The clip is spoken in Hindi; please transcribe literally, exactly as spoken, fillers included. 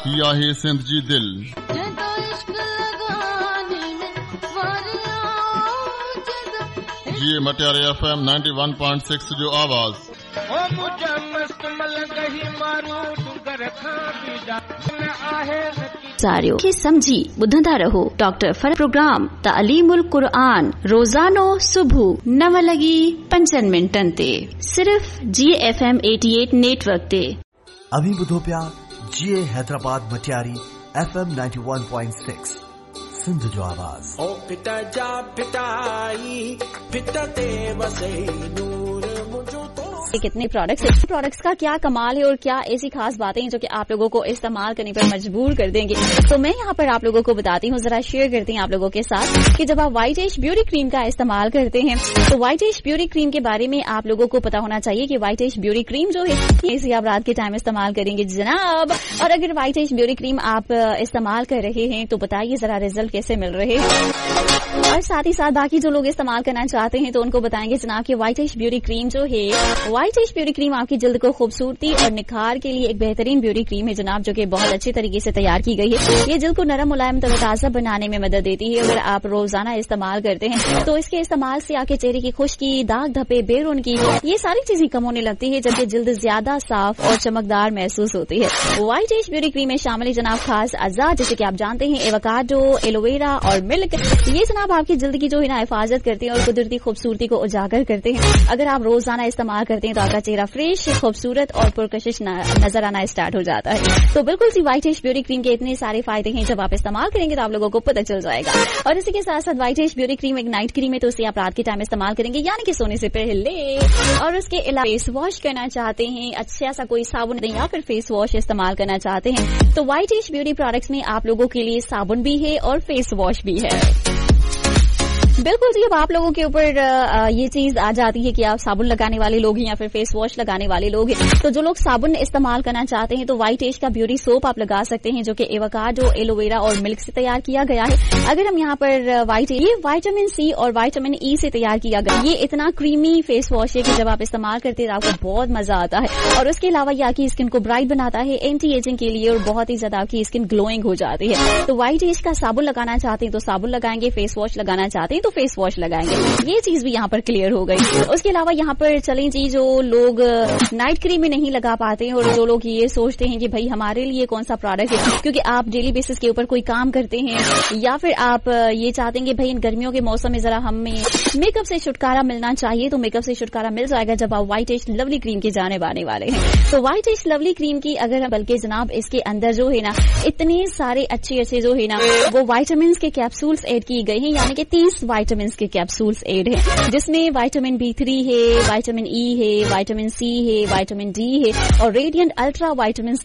किया है सिंध जी दिल। ये मटियारे F M ninety one point six जो आवाज सारियो खे समझी ॿुधंदा रहो डॉक्टर फर प्रोग्राम तालीमुल कुरान रोज़ानो सुबह नव लगी पंजन मिनटन ते सिर्फ जी F M eighty eight network ते। अभी ॿुधो पिया जी Hyderabad Matiari F M ninety one point six Sindh जो आवाज। ओ पिता जा पिताई पिता ते वसे नूर मुझो तो कितने प्रोडक्ट्स हैं, प्रोडक्ट्स का क्या कमाल है और क्या ऐसी खास बातें हैं जो कि आप लोगों को इस्तेमाल करने पर मजबूर कर देंगे। तो मैं यहाँ पर आप लोगों को बताती हूँ, जरा शेयर करती हूँ आप लोगों के साथ कि जब आप व्हाइट एज ब्यूटी क्रीम का इस्तेमाल करते हैं तो व्हाइट एज ब्यूटी क्रीम के बारे में आप लोगों को पता होना चाहिए कि व्हाइट एज ब्यूटी क्रीम जो है इसे आप रात के टाइम इस्तेमाल करेंगे जनाब। और अगर व्हाइट एज ब्यूटी क्रीम आप इस्तेमाल कर रहे हैं तो बताइए जरा रिजल्ट कैसे मिल रहे हैं। और साथ ही साथ बाकी जो लोग इस्तेमाल करना चाहते हैं तो उनको बताएंगे जनाब कि व्हाइट एज ब्यूटी क्रीम जो है व्हाइट एज ब्यूटी क्रीम आपकी जल्द को खूबसूरती और निखार के लिए एक बेहतरीन ब्यूटी क्रीम है जनाब, जो कि बहुत अच्छे तरीके से तैयार की गई है। ये जल्द को नरम मुलायम तरोताजा बनाने में मदद देती है। अगर आप रोजाना इस्तेमाल करते हैं तो इसके इस्तेमाल से आपके चेहरे की खुश्की, दाग धब्बे, बेरौनकी ये सारी चीजें कम होने लगती है, जबकि जल्द ज्यादा साफ और चमकदार महसूस होती है। व्हाइट एज ब्यूटी क्रीम में शामिल है जनाब खास अज़ा, जैसे कि आप जानते हैं एवोकाडो, एलोवेरा और मिल्क। ये जनाब आपकी जल्द की जो है ना हिफाजत करते हैं और कुदरती खूबसूरती को उजागर करते हैं। अगर आप रोजाना इस्तेमाल करते हैं तो आपका चेहरा फ्रेश, खूबसूरत और पुरकशिश नजर आना स्टार्ट हो जाता है। तो बिल्कुल सी व्हाइट एज ब्यूटी क्रीम के इतने सारे फायदे हैं, जब आप इस्तेमाल करेंगे तो आप लोगों को पता चल जाएगा। और इसी के साथ साथ व्हाइट एज ब्यूटी क्रीम एक नाइट क्रीम है, तो उसे आप रात के टाइम इस्तेमाल करेंगे यानी कि सोने से पहले। और उसके अलावा फेस वॉश करना चाहते हैं, अच्छा सा कोई साबुन या फिर फेस वॉश इस्तेमाल करना चाहते हैं तो व्हाइट एज ब्यूटी प्रोडक्ट्स में आप लोगों के लिए साबुन भी है और फेस वॉश भी है। बिल्कुल जी, अब आप लोगों के ऊपर ये चीज आ जाती है कि आप साबुन लगाने वाले लोग हैं या फिर फेस वॉश लगाने वाले लोग हैं। तो जो लोग साबुन इस्तेमाल करना चाहते हैं तो व्हाइट एज का ब्यूटी सोप आप लगा सकते हैं, जो कि एवोकाडो, एलोवेरा और मिल्क से तैयार किया गया है। अगर हम यहाँ पर व्हाइट ये वाइटामिन सी और वाइटामिन ई से तैयार किया गया, ये इतना क्रीमी फेस वॉश है कि जब आप इस्तेमाल करते हैं आपको बहुत मजा आता है। और उसके अलावा ये आपकी स्किन को ब्राइट बनाता है एंटी एजिंग के लिए, और बहुत ही ज्यादा आपकी स्किन ग्लोइंग हो जाती है। तो व्हाइट एज का साबुन लगाना चाहते हैं तो साबुन लगाएंगे, फेस वॉश लगाना चाहते हैं तो फेस वॉश लगाएंगे। ये चीज भी यहाँ पर क्लियर हो गई। उसके अलावा यहाँ पर चलें जी, जो लोग नाइट क्रीम में नहीं लगा पाते हैं और जो लोग ये सोचते हैं कि भाई हमारे लिए कौन सा प्रोडक्ट है, क्योंकि आप डेली बेसिस के ऊपर कोई काम करते हैं या फिर आप ये चाहते हैं कि भाई इन गर्मियों के मौसम में जरा हमें मेकअप से छुटकारा मिलना चाहिए, तो मेकअप से छुटकारा मिल जाएगा जब आप व्हाइट एज लवली क्रीम के जाने वाने वाले हैं। तो व्हाइट एज लवली क्रीम की अगर बल्कि जनाब इसके अंदर जो है ना इतने सारे अच्छे अच्छे जो है ना वो वाइटामिन के कैप्सूल्स एड किए गए हैं, यानी कि तीस वाइटामिन के कैप्सूल्स एड है, जिसमें विटामिन बी थ्री है, विटामिन ई है, विटामिन सी है, विटामिन डी है और रेडिएंट अल्ट्रा विटामिन